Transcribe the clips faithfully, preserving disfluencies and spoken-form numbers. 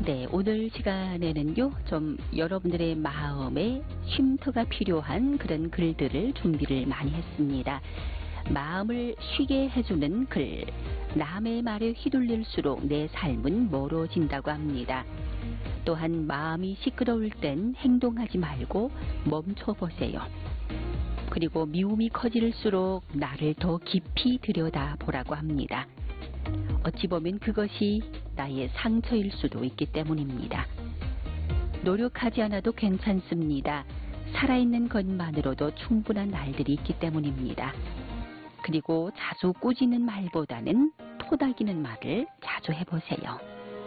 네, 오늘 시간에는요, 좀 여러분들의 마음에 쉼터가 필요한 그런 글들을 준비를 많이 했습니다. 마음을 쉬게 해주는 글, 남의 말에 휘둘릴수록 내 삶은 멀어진다고 합니다. 또한 마음이 시끄러울 땐 행동하지 말고 멈춰보세요. 그리고 미움이 커질수록 나를 더 깊이 들여다보라고 합니다. 어찌 보면 그것이 나의 상처일 수도 있기 때문입니다. 노력하지 않아도 괜찮습니다. 살아있는 것만으로도 충분한 날들이 있기 때문입니다. 그리고 자주 꾸짖는 말보다는 토닥이는 말을 자주 해보세요.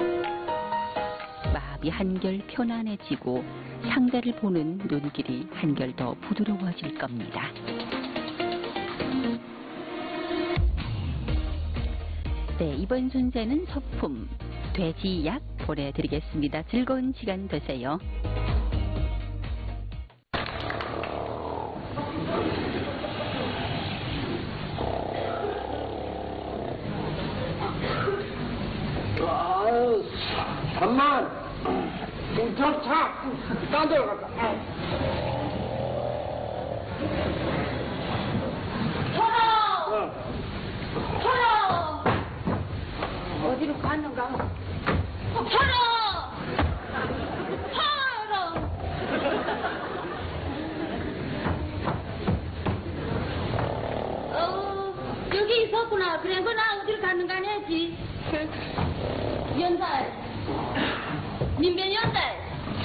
마음이 한결 편안해지고 상대를 보는 눈길이 한결 더 부드러워질 겁니다. 네, 이번 순서는 소품, 돼지약 보내드리겠습니다. 즐거운 시간 되세요. 아유, 잠만. 저 차, 딴 데로 갈까? 천호! 어. 천호! 어디로 갔는가? 천호! 천호! 어, 여기 있었구나. 그래, 그나 어디로 갔는가 해야지. 연달. 민변 연달.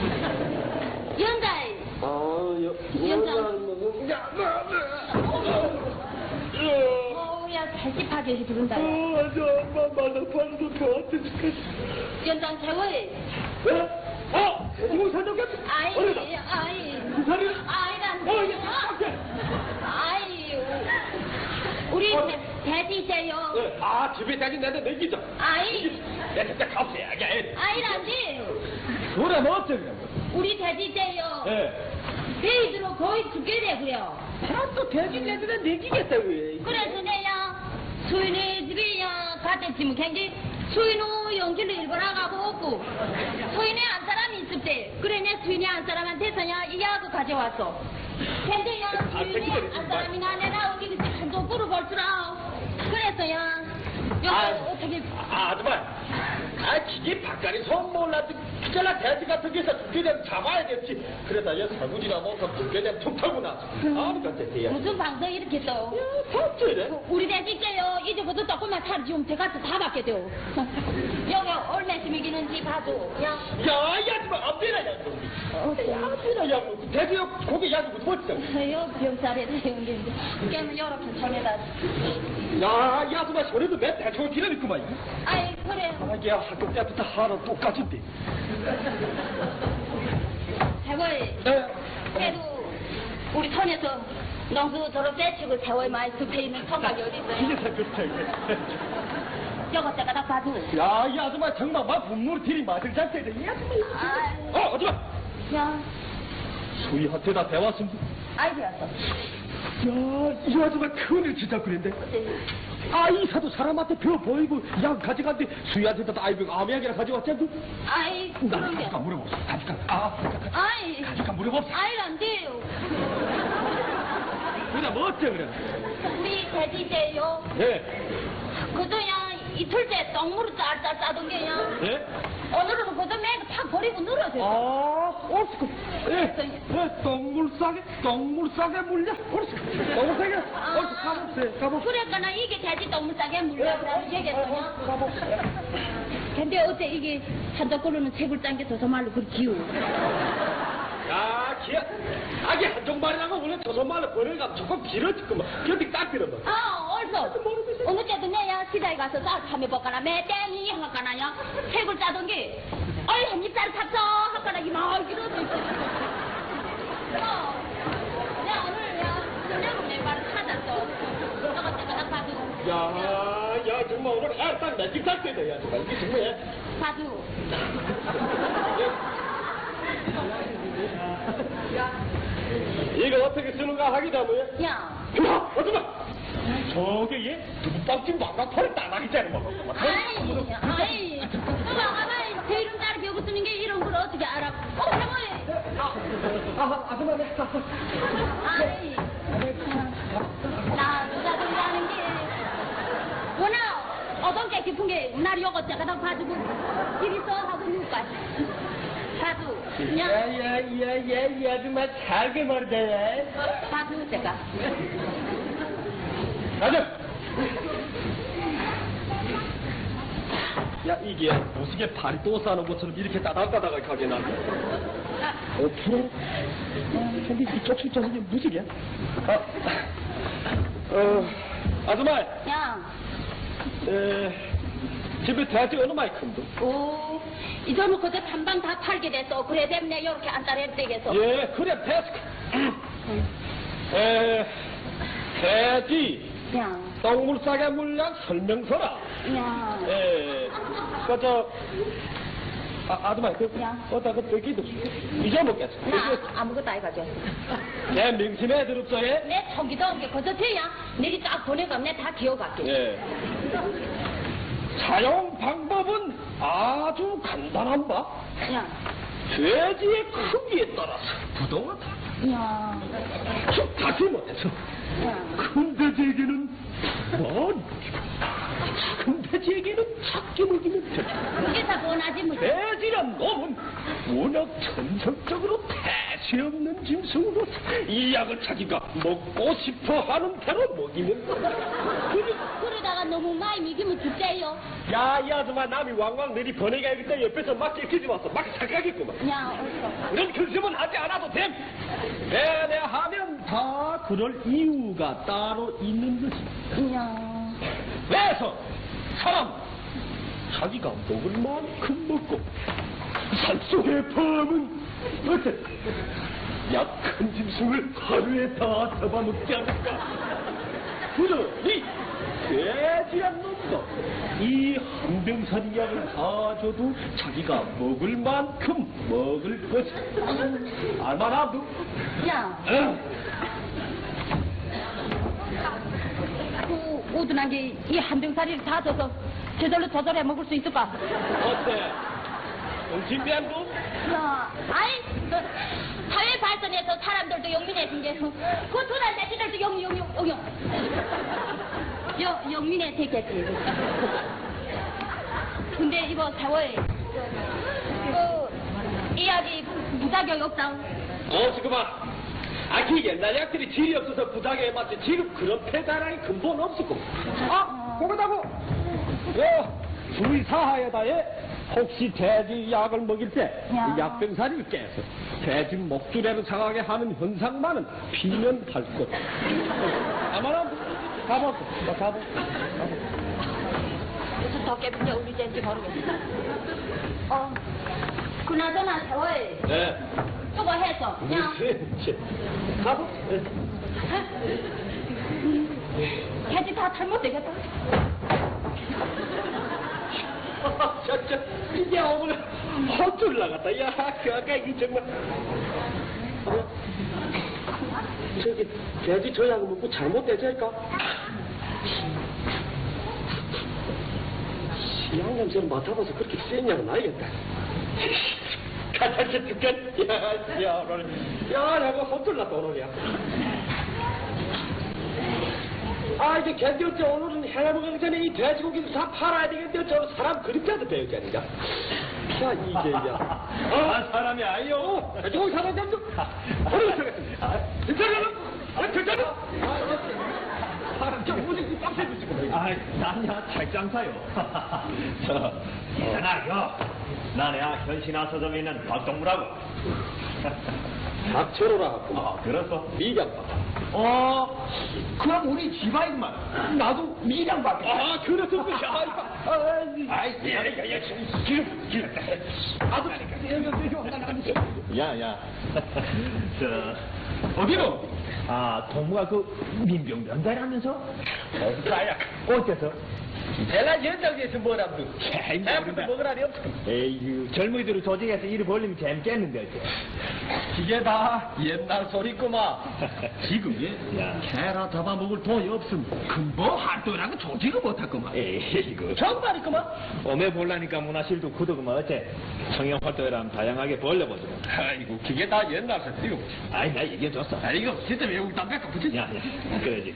연달. 아, 여, 연장. 연장. 야, 나, 어, 야, 살집하게 부른다. 야. 어, 저, 엄마, 말도 팔도 더 어떡해. 연장 세월. 어? 어? 이거 사줬겠? 아이, 아이. 부산이? 아이란. 어, 이게 깜짝이야. 아이. 우리 어. 돼- 돼지세요. 네. 아, 집에 다니 내한테 내기자. 아이. 내 진짜 값이야. 아이란데. 그래, 뭐 어쩌냐. 우리 돼지세요. 예. 돼지로 거의 죽게 돼 그래요. 하나도 돼지 내한테 내기겠다, 왜. 그래서 내야 수인의 집에 야 갔댔지면 굉장히 수인의 연기를 일본 나가고 없고 수인의 한 사람이 있을 때 그래 내 수인의 한 사람한테서 야 이 약을 가져왔어. 근데 야 수인의 한 사람이나 내 나오기 한쪽 부르 볼 줄 알아. 그래서 야 여기 아, 어떻게 아, 아줌마. 아, 기계 바깥에 손 몰라도 기절나 돼지 같은 게서 죽게 되면 잡아야겠지. 그러다 얘 설문이나 못하 죽게 되면 툭 털고 나서. 아니, 같아, 돼야. 무슨 방송 이렇게 또 어쩌래? 우리 돼지께요 이제부터 조금만 살이 좀 제가 다 받게 돼요. 여기 얼마쯤 이기는지 봐줘. 야. 야, 이 아줌마, 안 되나, 야, 너. 야, 안 되나, 야, 뭐. 돼지 고기 야주고 뭐 있어? 여 병살에 대운데 깨면 여러 편 전에다. 야, 이 아줌마 소리도 몇 대충 기름있구만. 아이 그래. 아, 야, 학교 때부터 하나 똑같은데. 세월. 네. 그래도 우리 턴에서 농수 저런 떼치고 세월 많이 숲에 있는 턴각이 어디 이게 있어요? 다 그렇다. 여거 때가 다 봐도. 야, 이 아줌마 정말 막 분노를 들이 맞을 자세다. 이 아줌마. 아, 어, 아줌마. 야, 수희한테다 대왔습니다. 아이 되었어. 야, 이 아줌마 큰일 진짜 그랬네. 아, 이사도 사람한테 벼 보이고 약 가져갔는데 수희한테도 아이고 아미약이라 가져왔잖아. 아이 나 그런 게. 잠깐 물어봅시다. 잠깐. 아, 잠깐. 아이. 잠깐 물어봅시다. 아이 안 돼요. 그래, 뭐 어째 그래? 우리 돼지세요. 예. 그저야 이틀째 똥물을 짤짤 짜던 게야. 예? 오늘은 그저 매가 팍 버리고 늘어져. 아, 옳스고. 예. 예, 똥물 싸게, 똥물 싸게 물려. 옳스고. 똥물 싸게. 옳스, 가봅세, 가봅세. 그러니까 이게 돼지 똥물 싸게 물려고 얘기했어요. 가봅세. 근데 어째 이게 한쪽으로는 채굴 짠게 저서말로 그리 기우. 야, 기야. 아기 한쪽 말이라고 원래 저서 말로 버려가 조금 길어지구만. 견디 딱 들어봐. 아, 얼서. 어느 때도 내야 시장에 가서 쌀 참여 볼까나 매땡이 할까나요. 채굴 짜던 게 어이 한 입 쌀 탔어 할까나 이만 길어져. 어, 야 오늘 야 그냥 내 말을 찾았어. 저거 때가 딱 봐도. 야, 야, 정말 오늘 애딱 매직 살 때다, 야, 정말. 이게 정말. 봐도. 이거 어떻게 쓰는가 하기다, 뭐야? 야. 야, 어쩌마! 저게 얘 두부빵집 왕가파를 따라가기 전에 먹었구만. 아이, 아이, 그거 아마 제 이름 따라 배우고 아, 아줌마, 네. 아니, 나 누가 된다는 게 워낙 어둠게 깊은 게 날 요거 제가 봐주고 길이서 하고 누가 봐도 그냥 야야야야 이 아줌마 잘게 말이다. 봐도 제가 가자. 야 이게 무식에 발이 또 싸는 것처럼 이렇게 따닥따닥하게 가게 나네. 오 프로? 근데 이쪽 출장이 무식이야? 아, 어, 아줌마. 야, 에, 집에 돼지 어느 만큼도? 오, 이전에 그저 단방 다 팔게 됐어. 그래 때문에 이렇게 안 따를 때겠어. 예, 그래 됐어. 에, 돼지. 야, 똥물 싸게 물량 설명서라. 야, 예, 그저 아, 아줌마 그 야. 어디다 그 떡이도 잊어먹겠어. 나 아무것도 안 가져. 내 명심해 들었어요? 내 저기도 없게 그저 돼야 내리 딱 보내가면 내 다 기억할게. 예. 사용 방법은 아주 간단한 바. 야, 돼지의 크기에 따라서 부동하다. 야, 즉 다시 못해서 야. 큰 돼지에게는 많이 작은 돼지에게는 작게 먹이면 되죠. 그게 다 원하지 뭐. 돼지란 놈은 워낙 천성적으로 태세 없는 짐승으로서 이 약을 자기가 먹고 싶어 하는 대로 먹이면 그래. 그러다가 너무 많이 먹이면 죽자요. 야, 이 아줌마 남이 왕왕 내리 번외가야겠다 옆에서 막 찔키지 마서 막 착각하겠구만. 야, 어서. 그런 근심은 하지 않아도 됨. 내내 하면 다 그럴 이유가 따로 있는 것이. 야. 그래서 사람 자기가 먹을 만큼 먹고 산속의 밤은 어째 약한 짐승을 하루에 다 잡아먹지 않을까. 그러니 돼지란 놈도 이 한병살이 약을 다 줘도 자기가 먹을 만큼 먹을 것이 얼마나 너? 야. 응. 그 우둔한 게 이 한병살이를 다 줘서 저절로 저절로 해 먹을 수 있을까? 어때? 정신비한 놈? 야, 아이, 그 사회 발전해서 사람들도 영민해진 게, 그 두달 내지들도 영, 영, 영, 영, 영. 영, 영민해 되겠지. 근데 이거 세월, 그, 이 약이 부작용 없다. 어, 지금 봐. 아, 그 옛날 약들이 질이 없어서 부작용에 맞지. 지금 그런 폐자랑이 근본 없었고. 아, 그거다고. 요, 주의사하여다에 혹시 돼지 약을 먹일 때 야. 이 약병사리를 깨서 돼지 목줄에를 상하게 하는 현상만은 비면할 것. 아마나 가보고, 가보. 무슨 더 깨끗이 우리 된지 모르겠어. 어, 그나저나 세월, 네. 수고해서, 그냥, 가보. 해지 다 잘못되겠다. 저, 저, 이게 오늘 헛줄 나갔다. 야, 그 아까 이 정말. 어? 저기, 돼지 저 약을 먹고 잘못되지 할까? 양 냄새를 맡아봐서 그렇게 센 약은 아니겠다. 가짜지 죽겠. 야, 야, 오늘. 야, 내가 헛줄 났다, 오늘이야. 아, 이제 견디었지. 오늘은 해먹기 전에 이 돼지고기를 다 팔아야 되겠는데, 저 사람 그림자도 배우지 않는가? 야, 이게, 야. 아, 사람이 아니요. 돼지고기 사람 좀, 버려주겠습니다. 아, 괜찮아? 아, 괜찮아? 사람 좀 무슨 빡세 주시고. 아, 나냐 책장사요. 저, 있잖아요. 나야 현신아 서점에 있는 박동무라고. 박철호라 하고. 아, 그래서? 미장박. 어, 그럼 우리 집안이구만. 나도 미장밖에. 아, 그래서 그, 야, 이거. 아이, 야, 야, 야, 지금, 지금. 아도, 야, 야. 저, 어디로? 아, 동무가 그 민병 면달하면서? 어디가야? 어째서? 대란 현장에서 뭐라도. 에이, 내부터 먹으라니 없어. 에이, 젊은이들을 조직해서 일을 벌리면 재밌겠는데, 어째. 이게 다 옛날 소리구만. 지금이? 야. 개라 잡아먹을 돈이 없음. 근뭐 활동이라는 조직을 못했구만. 에이, 이거. 정말이구만. 오메 볼라니까 문화실도 굳어구만, 어째. 청년 활동이라면 다양하게 벌려보자. 아이고, 그게 다 옛날 소리고. 아이, 나 얘기해줬어. 아이고, 진짜 외국 담배가 붙이지. 야, 야, 그러지.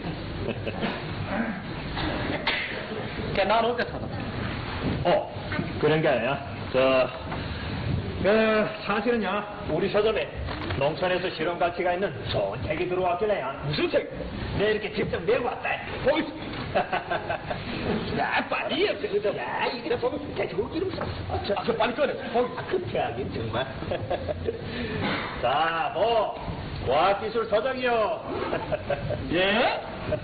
걔난 어때 찾아? 어, 그런 게 아니야. 저, 그, 사실은요, 우리 서점에 농촌에서 실험 가치가 있는 좋은 책이 들어왔길래요. 무슨 책? 내 이렇게 직접 내고 왔다. 보기. 야, 빨리 해. 저거 야, 이게 보고 대충 기름 써. 아, 저, 저 빨리 꺼내. 보기. 급해하긴 정말. 자, 뭐, 과학기술 서적이요. 예?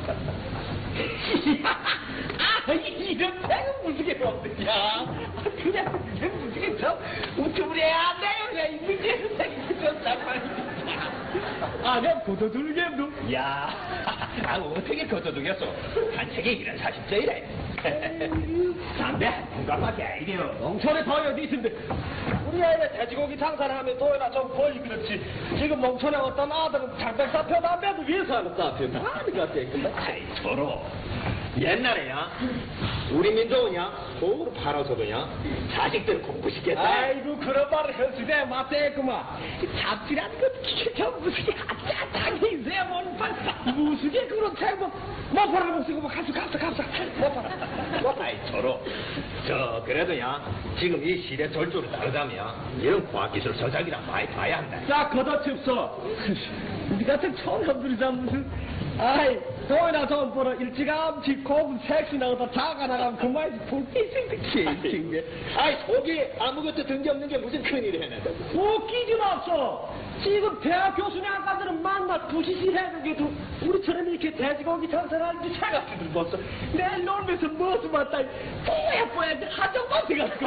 아, 이런 책은 무지개 없느냐? 그냥 이게 무지개 저 우쭈부리 안 돼요. 야, 이 무지개 책이 좋단 말이야. 아, 내가 고도들게도. 야, 아, 어떻게 거둬두겠어? 한 책에 이런 사십자이래. 담배 한 통각밖에 아니래요. 농촌에 돈이 어디 있는데 우리 아이가 돼지고기 장사를 하면 돈이나 좀 벌이 그렇지. 지금 농촌에 어떤 아들은 장백사표 담배도 위해서 하는 사표. 아니 같아. 아이, 서로. 옛날에야, 우리 민족은야, 속으로 팔아서도야, 자식들 공부시켰다. 아이고 그런 말을 현시대에 맞대구만. 잡지라는 건 저 무수게 아짜장이 있어야 못 팔다. 무수게 그런 책뭐 못 팔아못 쓰고 뭐 갑자 갑자 갑자 못 팔아. 못 팔아. 아이, 서로. 저, 그래도야, 지금 이 시대 절조를 따르자면, 이런 과학기술 서작이랑 많이 봐야 한다. 자 걷어칩소. 우리 같은 청년들이 다 무슨 아이 돈이나 돈 벌어 일찌감치 고급 섹시 나오다 자가 나가면 그만이지 볼빛이 게 아이, 속에 아무것도 든 게 없는 게 무슨 큰일이네. 웃기지 마소. 지금 대학 교수님 아까들은 만나 부시시 해주기도 우리처럼 이렇게 돼지고기 장사를 하는지 차갑지들 못써. 내일 놀면서 무엇을 맞다 뽀야 뽀야 한정만 돼가지고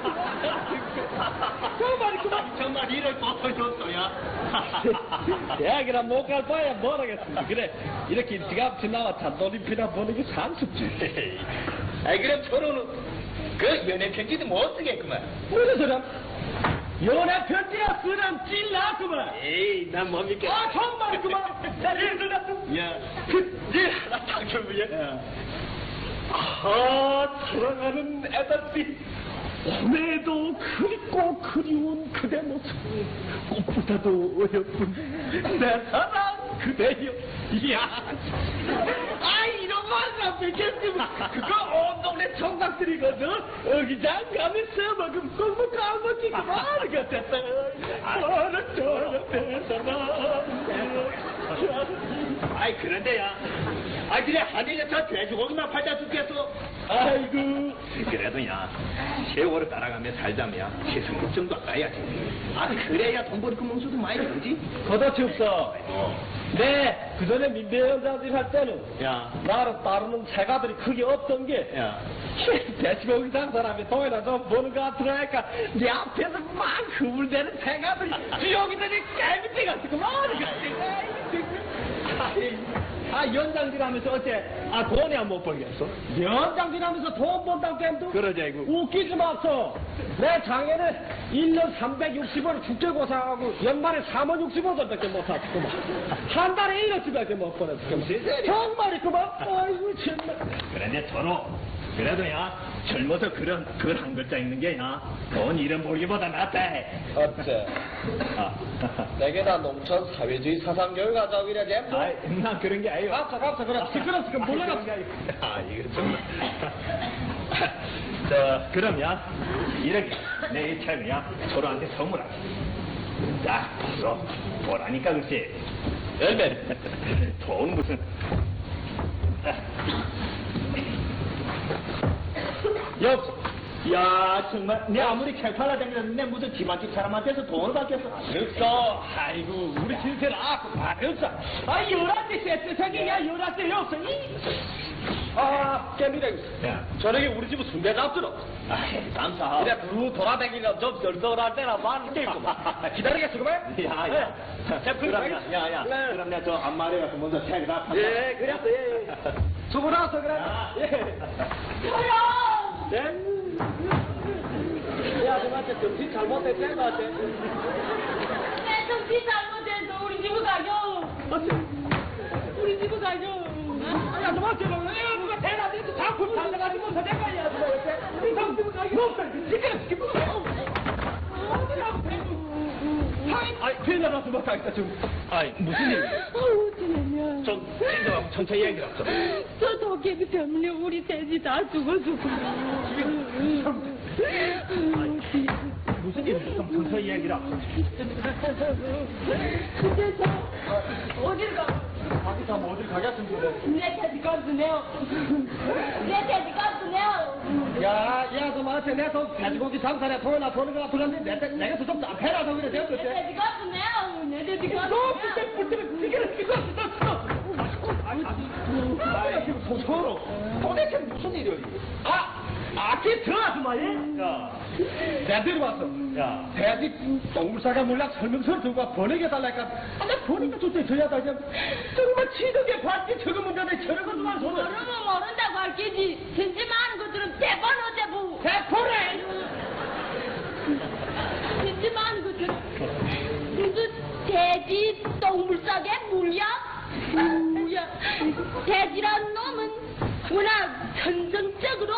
정말 그만. 정말 일을 뻗어줬어야. 대학이라 못 갈 바야 뭘 하겠습니까. 그래 이렇게 일찌감치 나와 잔놀림피나 보는 게 상습지. 아이, 그럼 서로는 그 연애 편지도 못 쓰겠구만. 무슨 소리야. 연애 편지나 쓰면 찔나구만. 에이, 난 못 믿겠어. 아 정말 그만. 자 예를 들어 야, 그일 하나 당첨이야. 아 사랑하는 애들이 오늘도 그립고 그리운 그대 모습 꽃보다도 어여쁜 내 사랑 그대여. 이야 아 이런 말을 뵙겠지만 그거 온 동네 청각들이거든. 어기장 가면 써먹으면 너무 까먹지 말을 같았다. 저는 저는 대사나. 아이, 그런데야. 아이, 그래, 한일에 저 돼지고기만 팔자 죽겠어. 아이고 그래도 야, 세월을 따라가며 살자면 시승 정도 가야지. 아, 그래야 돈 벌고 멍수도 많이 들지. 걷어치웁소. 네, 그 전에 민배연장질 할 때는 야, 나를 따르는 새가들이 크게 없던 게 야. 돼지고기 장사람이 돈이나 좀 버는 것 같으니까 내 앞에서 막 흐물대는 새가들이 주영이들이 깨밑대 가지고 말이 아 연장질 하면서 어째 아 돈이 안 못 벌겠어? 연장질 하면서 돈 번다고 겜도? 그러자, 이거. 웃기지 마소. 내 장에는 일 년 삼백육십 원 국제고사하고 연말에 사만 육십오 원밖에 못 하겠구만. 한 달에 일억씩밖에 못 벌었구만. 정말이구만. 아이고 정말. 그런데 서로. 그래도 야, 젊어서 그런 글 한 글자 읽는 게 야, 돈 잃은 벌기보다 낫다 해. 어째? 아, 내게 다 농촌 사회주의 사상 교육 하자고 이래 잼. 아이, 난 그런 게 아니에요. 갑자 갑자 그래. 시끄러 시끄러 몰라가. 아, 이거 정말. 저, 그럼 야, 이렇게 내 이 책을 야, 서로한테 선물하지. 자, 보소. 보라니까 글쎄. 열매. 돈 무슨. 여 야, 정말, 내 아무리 캐파라 다니는데 무슨 집안집 사람한테서 돈을 받겠어. 됐어. 아이고, 우리 진세는 아고 받았어. 아, 열한대 쎄쎄, 저기, 야, 열한대 없어. 아, 깨미래. 야. 저녁에 우리 집은 순대 잡들어. 아, 감사. 그래, 두 돌아다니면 좀 덜덜할 때나 많이 뛸고. 기다리겠어, 그만? 야, 야. 자, 그럼, 야, 야, 야. 네. 그럼 내가 저 앞마리 가서 먼저 택이다. 예, 그랬어, 예, 예. 수고 나왔어, 그래. 아. 예. 소영! 네? 야, 너한테 정신 잘못됐던 것 같아. 내 정신 잘못해서 우리 집을 가죠. 우리 집을 가죠. 야, 너한테 뭐, 야, 누가 대낮에서 자꾸 달려가지고 서 내가 야, 너 이렇게. 우리 정신을 가지고 없어. 지금 지금. 아이, 큰일 나서 못 가겠다, 지금. 아이, 무슨 일? 어우, 지내냐. 좀, 진정하고 천천히 얘기를 하자. 저 도깨비 때문에 우리 돼지 다 죽어주고. 무슨 일인지 좀 천천히 얘기를 하자. 근데 저 어딜 가? 자기 다 어딜 가겠습니다. 내 돼지 값으네요. 내 돼지 값으네요. 야, 야, 너한테 내 돈, 돼지고기 장사에 돈이나 버는 거나 그런데 내, 내가 좀 앞에라도 그래, 내가 내 그때. 돼지 값으네요. 내 돼지 너 값으네요. 그때 뿔때면 지게를 끼고 왔어, 너 아이, 지금 소소로. 도대체 무슨 일이야, 이거? 아! 아끼 들어가서 말이야? 야, 내가 들어왔어. 야. 돼지 동물사가 몰라 설명서를 들고 와 번역해달라니까. 아, 나 보니까 좋대, 저야다. 정말 치덕에 봤지, 저거 문제네, 저런 것만 손을. 모르면 모른다고 할게지. 진짜 많은 것들은 대번 어때 뭐. 대포래! 진짜 많은 것들은 무슨 돼지 똥물싸게 물려? 물려. 돼지란 놈은 워낙 천성적으로